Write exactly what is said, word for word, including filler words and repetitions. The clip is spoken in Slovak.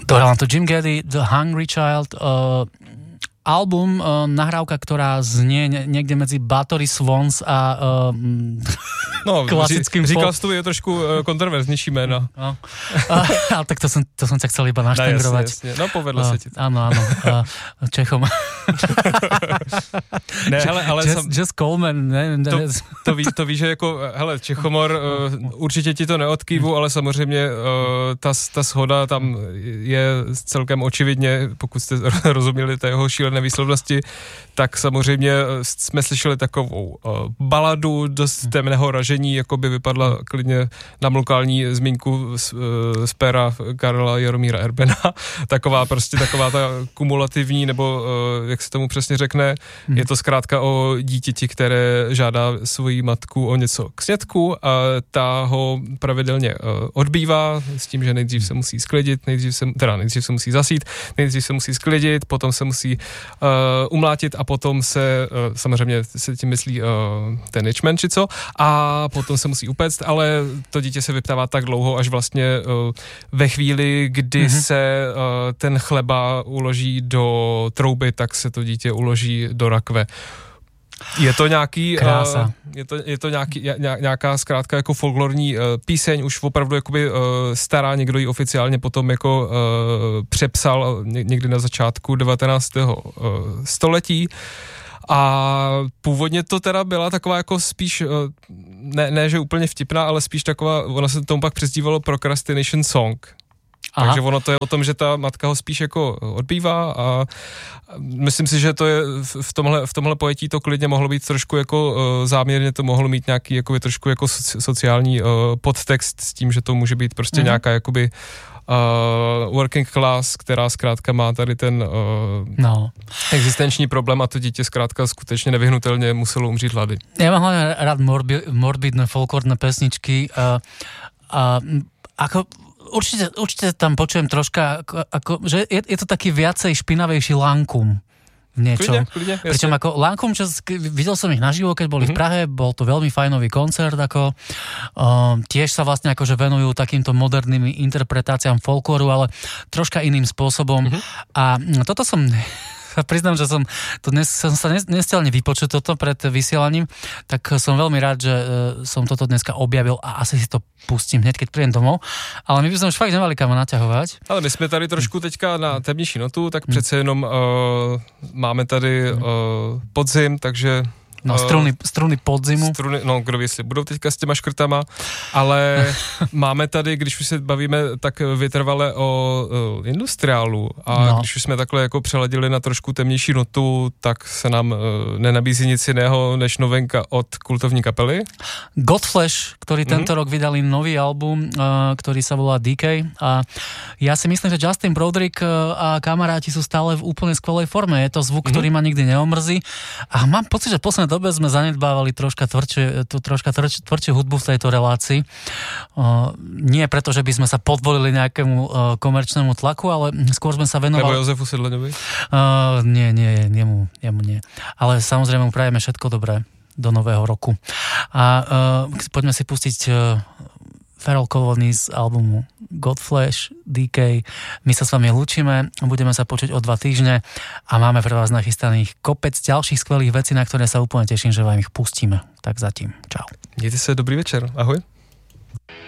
Dohral to Jim Geddy, The Hungry Child, uh, album, uh, nahrávka, ktorá znie niekde medzi Bathory Swans a uh, no, klasickým ří, pop. Říkal jsi tu je trošku uh, kontroverznější jména. No. Uh, ale tak to som, to som ťa chcel iba naštengrovať. No, jasne, jasne. No, povedlo uh, sa ti to. Áno, áno. Uh, Čechom. ne, hele, ale Just, sam... just Coleman. Ne, ne, to, to, ví, to víš, že jako, hele, Čechomor, uh, určitě ti to neodkývu, ale samozřejmě uh, ta, ta shoda tam je celkem očividně, pokud jste rozuměli té jeho šílené výslovnosti, tak samozřejmě jsme slyšeli takovou uh, baladu dost temného ražení, jako by vypadla klidně na lokální zmínku z, uh, z péra Karla Jaromíra Erbena. Taková prostě taková ta kumulativní, nebo uh, jak se tomu přesně řekne, hmm. je to zkrátka o dítěti, které žádá svoji matku o něco k sňatku a ta ho pravidelně uh, odbývá s tím, že nejdřív se musí sklidit, nejdřív se, teda nejdřív se musí zasít, nejdřív se musí sklidit, potom se musí uh, umlátit a potom se, uh, samozřejmě se tím myslí uh, ten ječmen, či co, a potom se musí upéct, ale to dítě se vyptává tak dlouho, až vlastně uh, ve chvíli, kdy mm-hmm. se uh, ten chleba uloží do trouby, tak se to dítě uloží do rakve. Je to nějaký, uh, je to, je to nějaký, nějaká zkrátka jako folklorní uh, píseň, už opravdu jakoby uh, stará, někdo ji oficiálně potom jako uh, přepsal někdy na začátku devatenáctého Uh, století. A původně to teda byla taková jako spíš, ne, ne že úplně vtipná, ale spíš taková, ono se tomu pak přezdívalo procrastination song. Aha. Takže ono to je o tom, že ta matka ho spíš jako odbývá a myslím si, že to je v tomhle, v tomhle pojetí to klidně mohlo být trošku jako záměrně, to mohlo mít nějaký jakoby trošku jako sociální podtext s tím, že to může být prostě mm. nějaká jakoby Uh, working class, která zkrátka má tady ten uh, no. existenční problém a to dítě zkrátka skutečně nevyhnutelně muselo umřít hlady. Ja mám hlavne rád morbi- morbidné folklórne pesničky a, a ako určite, určite tam počujem troška ako, ako že je, je to taký viacej špinavejší Lankum niečo. Kľudne, kľudne, Pričom ako Lankum, čo videl som ich naživo, keď boli mm-hmm. v Prahe, bol to veľmi fajnový koncert, ako um, tiež sa vlastne akože venujú takýmto moderným interpretáciám folklóru, ale troška iným spôsobom. Mm-hmm. A toto som priznám, že som to dnes, som sa nestiel vypočuť toto pred vysielaním, tak som veľmi rád, že uh, som toto dneska objavil a asi si to pustím hneď, keď príjem domov. Ale my by sme už fakt nemali kam naťahovať. Ale my jsme tady trošku teďka na temnější notu, tak přece jenom uh, máme tady uh, podzim, takže No, struny, struny podzimu. Struny, no, kdo ví, jestli budou teďka s těma škrtama, ale máme tady, když už se bavíme tak vytrvale o uh, industriálu a no. když už jsme takhle jako přeladili na trošku temnější notu, tak se nám uh, nenabízí nic jiného než novinka od kultovní kapely. Godflesh, ktorí mm-hmm. tento rok vydali nový album, uh, ktorý sa volá dé ká a ja si myslím, že Justin Broderick uh, a kamaráti sú stále v úplne skvelej forme. Je to zvuk, mm-hmm. ktorý ma nikdy neomrzí a mám pocit, že posledné dobe sme zanedbávali troška tvrdšie, tú troška tvrdš, tvrdšiu hudbu v tejto relácii. Uh, nie preto, že by sme sa podvolili nejakému uh, komerčnému tlaku, ale skôr sme sa venovali... Nebo Jozefu Sedleňovi? Uh, nie, nie, jemu, jemu nie. Ale samozrejme mu prajeme všetko dobré do nového roku. A uh, poďme si pustiť uh, Feral Colony z albumu Godflesh, dé ká. My sa s vami lúčime, budeme sa počuť o dva týždne a máme pre vás nachystaných kopec ďalších skvelých vecí, na ktoré sa úplne teším, že vám ich pustíme. Tak zatím. Čau. Mějte se, dobrý večer. Ahoj.